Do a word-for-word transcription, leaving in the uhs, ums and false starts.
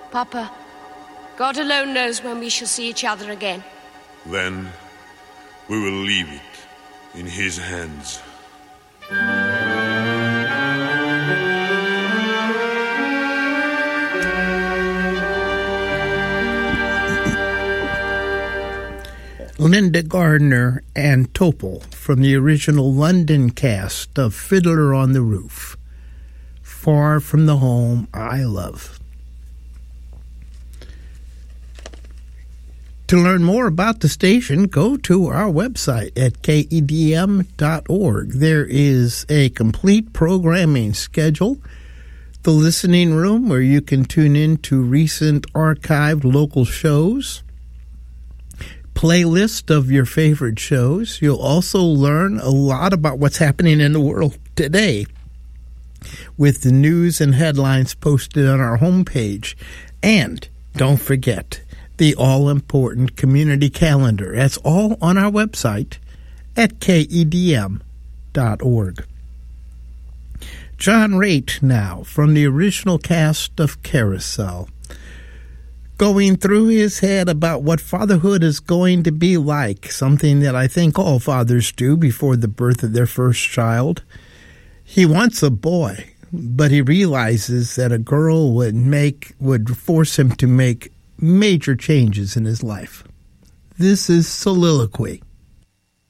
Papa, God alone knows when we shall see each other again. Then we will leave it in his hands. Linda Gardner and Topol from the original London cast of Fiddler on the Roof. Far from the home I love. To learn more about the station, go to our website at K E D M dot org. There is a complete programming schedule, the listening room where you can tune in to recent archived local shows, playlist of your favorite shows. You'll also learn a lot about what's happening in the world today with the news and headlines posted on our homepage. And don't forget the all-important community calendar. That's all on our website at K E D M dot org. John Raitt now from the original cast of Carousel, going through his head about what fatherhood is going to be like, something that I think all fathers do before the birth of their first child. He wants a boy, but he realizes that a girl would make would force him to make major changes in his life. This is Soliloquy.